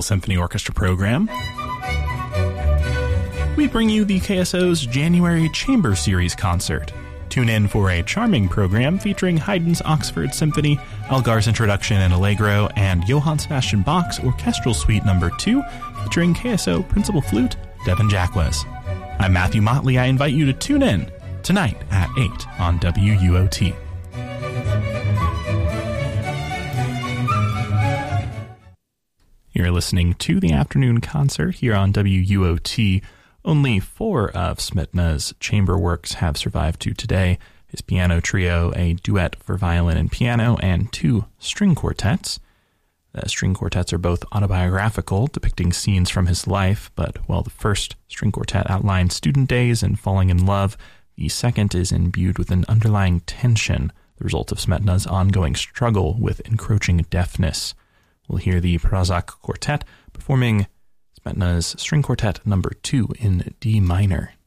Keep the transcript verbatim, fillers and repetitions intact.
Symphony Orchestra program. We bring you the K S O's January Chamber Series concert. Tune in for a charming program featuring Haydn's Oxford Symphony, Elgar's Introduction in Allegro, and Johann Sebastian Bach's Orchestral Suite number two, featuring K S O Principal Flute, Devin Jacquez. I'm Matthew Motley. I invite you to tune in tonight at eight on W U O T. You're listening to the afternoon concert here on W U O T. Only four of Smetana's chamber works have survived to today: his piano trio, a duet for violin and piano, and two string quartets. The string quartets are both autobiographical, depicting scenes from his life, but while the first string quartet outlines student days and falling in love, the second is imbued with an underlying tension, the result of Smetana's ongoing struggle with encroaching deafness. We'll hear the Prazak Quartet performing Smetana's String Quartet number two in D minor.